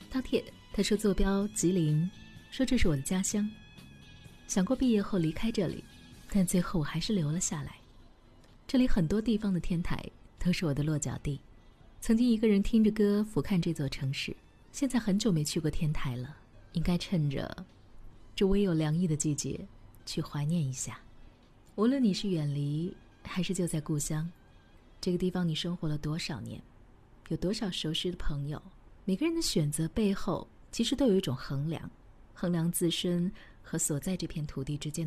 饕餮他说坐标吉林，说这是我的家乡。想过毕业后离开这里，但最后我还是留了下来。这里很多地方的天台都是我的落脚地。曾经一个人听着歌俯瞰这座城市，现在很久没去过天台了，应该趁着这微有凉意的季节去怀念一下。无论你是远离还是就在故乡，这个地方你生活了多少年，有多少熟识的朋友，每个人的选择背后其实都有一种衡量自身和所在这片土地之间